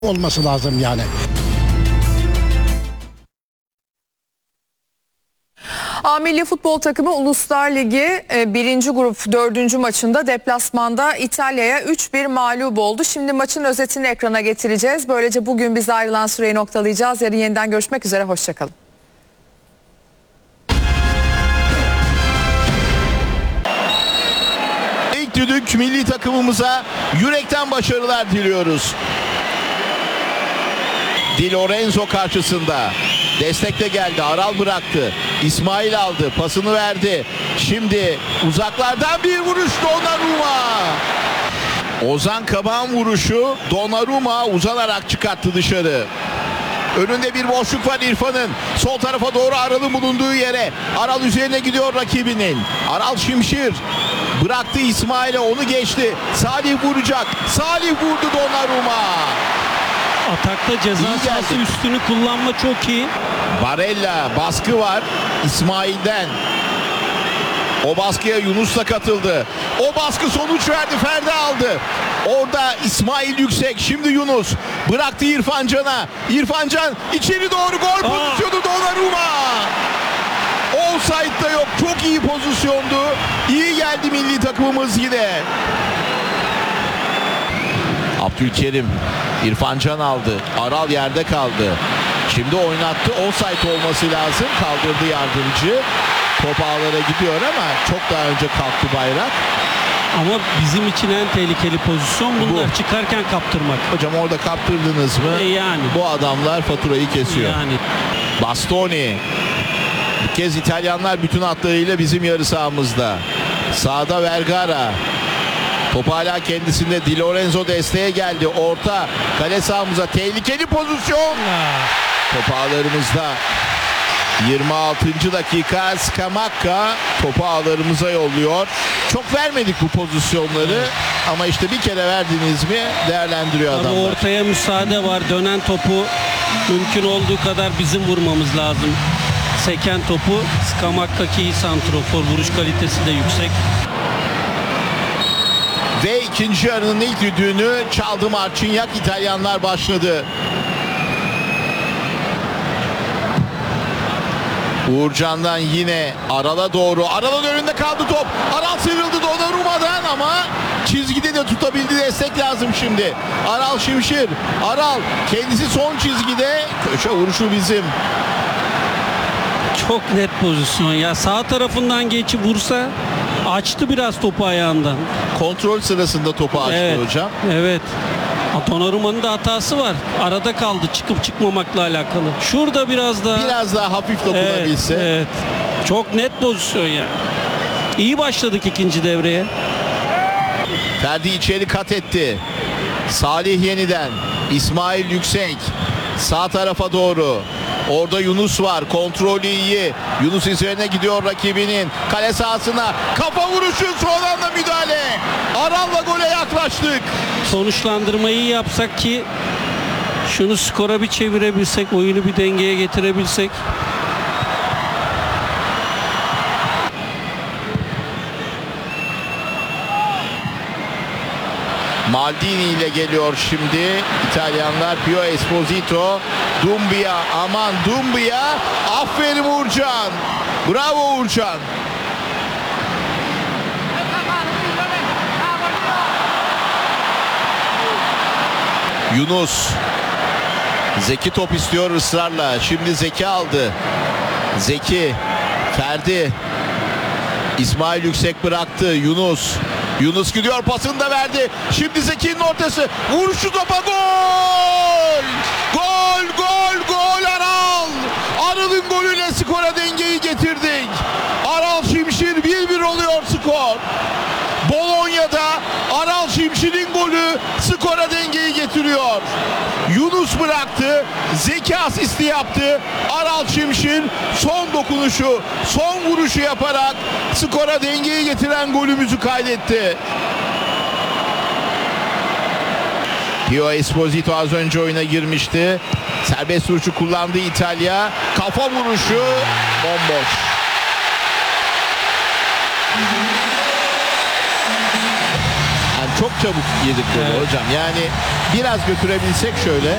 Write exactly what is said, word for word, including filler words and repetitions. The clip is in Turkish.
olması lazım yani. A Milli Futbol Takımı Uluslar Ligi birinci grup dördüncü maçında deplasmanda İtalya'ya üç bir mağlup oldu. Şimdi maçın özetini ekrana getireceğiz. Böylece bugün bize ayrılan süreyi noktalayacağız. Yarın yeniden görüşmek üzere. Hoşçakalın. İlk düdük milli takımımıza yürekten başarılar diliyoruz. Di Lorenzo karşısında. Destek de geldi. Aral bıraktı. İsmail aldı. Pasını verdi. Şimdi uzaklardan bir vuruş Donnarumma. Ozan Kabak'ın vuruşu Donnarumma uzanarak çıkarttı dışarı. Önünde bir boşluk var İrfan'ın. Sol tarafa doğru Aral'ın bulunduğu yere. Aral üzerine gidiyor rakibinin. Aral Şimşir. Bıraktı İsmail'e, onu geçti. Salih vuracak. Salih vurdu Donnarumma. Atakta ceza sahası üstünü kullanma çok iyi. Barella, baskı var İsmail'den. O baskıya Yunus da katıldı. O baskı sonuç verdi. Ferdi aldı. Orada İsmail Yüksek. Şimdi Yunus bıraktı İrfan Can'a. İrfan Can içeri doğru gol pozisyonu Donnarumma. Offside da yok. Çok iyi pozisyondu. İyi geldi milli takımımız yine. Abdülkerim. İrfan Can aldı. Aral yerde kaldı. Şimdi oynattı. Offside olması lazım. Kaldırdı yardımcı. Top ağlara gidiyor ama çok daha önce kalktı bayrak. Ama bizim için en tehlikeli pozisyon bunlar. Bu. Çıkarken kaptırmak. Hocam orada kaptırdınız mı? E yani. Bu adamlar faturayı kesiyor. Yani. Bastoni. Bu kez İtalyanlar bütün hatlarıyla bizim yarı sahamızda. Sağda Vergara. Top hala kendisinde. Di Lorenzo desteğe geldi. Orta. Kale sahamıza tehlikeli pozisyon. Top ağlarımızda. yirmi altıncı dakika Scamacca topu ağlarımıza yolluyor. Çok vermedik bu pozisyonları ama işte bir kere verdiniz mi değerlendiriyor Ama adamlar. ortaya müsaade var. Dönen topu mümkün olduğu kadar bizim vurmamız lazım. Seken topu Scamacca'ki iyi santrofor. Vuruş kalitesi de yüksek. Ve ikinci yarının ilk düdüğünü çaldı Marcignac. İtalyanlar başladı. Uğurcan'dan yine Aral'a doğru. Aral'ın önünde kaldı top. Aral sıyrıldı Donnarumma'dan ama çizgide de tutabildi. Destek lazım şimdi. Aral Şimşir. Aral kendisi son çizgide. Köşe vuruşu bizim. Çok net pozisyon ya. Sağ tarafından geçip vursa açtı biraz topu ayağından. Kontrol sırasında topu açtı Evet. hocam. Evet. Donnarumma'nın da hatası var. Arada kaldı çıkıp çıkmamakla alakalı. Şurada biraz daha Biraz daha hafif dokunabilse. Evet, evet. Çok net pozisyon ya. İyi başladık ikinci devreye. Ferdi içeri kat etti. Salih yeniden. İsmail Yüksek. Sağ tarafa doğru. Orada Yunus var. Kontrolü iyi. Yunus üzerine gidiyor rakibinin. Kale sahasına. Kafa vuruşu. Son anda müdahale. Aral'la gole yaklaştık. Sonuçlandırmayı iyi yapsak ki şunu skora bir çevirebilsek, oyunu bir dengeye getirebilsek. Maldini ile geliyor şimdi İtalyanlar. Pio Esposito. Doumbia, aman Doumbia. Aferin Uğurcan. Bravo Uğurcan. Yunus. Zeki top istiyor ısrarla. Şimdi Zeki aldı. Zeki. Ferdi. İsmail Yüksek bıraktı. Yunus. Yunus gidiyor, pasını da verdi. Şimdi Zeki'nin ortası. Vuruşu topa, gol! Gol, gol, gol Aral! Aral'ın golüyle skora dengeyi getirdik. Aral Şimşir bir bir oluyor skor. Bolonya'da Aral Şimşir'in golü skora dengeyi getiriyor. Yunus bıraktı. Zeki asisti yaptı. Aral Şimşir son dokunuşu, son vuruşu yaparak skora dengeyi getiren golümüzü kaydetti. Pio Esposito az önce oyuna girmişti. Serbest vuruşu kullandı İtalya. Kafa vuruşu bomboş. çok çabuk yedik golü Evet. hocam. Yani biraz götürebilsek şöyle